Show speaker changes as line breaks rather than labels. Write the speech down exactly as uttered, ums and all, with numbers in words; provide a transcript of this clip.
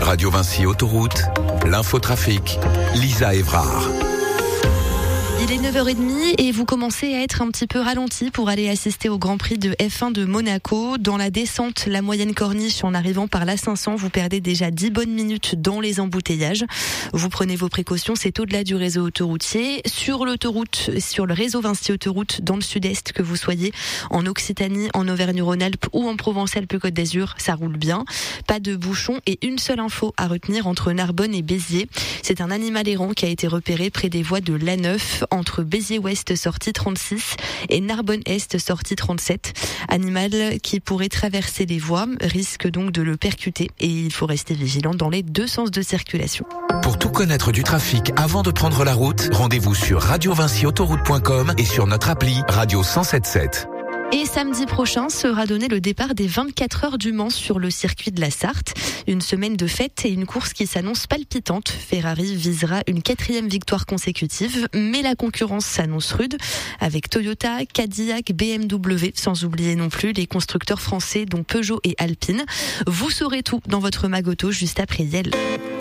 Radio Vinci Autoroute, l'infotrafic, Lisa Évrard.
Il est neuf heures trente et vous commencez à être un petit peu ralenti pour aller assister au Grand Prix de F un de Monaco. Dans la descente, la moyenne corniche, en arrivant par l'A cinq cents, vous perdez déjà dix bonnes minutes dans les embouteillages. Vous prenez vos précautions, c'est au-delà du réseau autoroutier. Sur l'autoroute, sur le réseau Vinci Autoroute, dans le sud-est, que vous soyez en Occitanie, en Auvergne-Rhône-Alpes ou en Provence-Alpes-Côte d'Azur, ça roule bien. Pas de bouchons et une seule info à retenir entre Narbonne et Béziers. C'est un animal errant qui a été repéré près des voies de l'A neuf, entre Béziers-Ouest sortie trente-six et Narbonne-Est sortie trente-sept. Animal qui pourrait traverser les voies, risque donc de le percuter et il faut rester vigilant dans les deux sens de circulation.
Pour tout connaître du trafic avant de prendre la route, rendez-vous sur radio vinci autoroute point com et sur notre appli Radio cent sept sept.
Et samedi prochain sera donné le départ des vingt-quatre heures du Mans sur le circuit de la Sarthe. Une semaine de fête et une course qui s'annonce palpitante. Ferrari visera une quatrième victoire consécutive, mais la concurrence s'annonce rude avec Toyota, Cadillac, B M W, sans oublier non plus les constructeurs français dont Peugeot et Alpine. Vous saurez tout dans votre Magoto juste après Yel.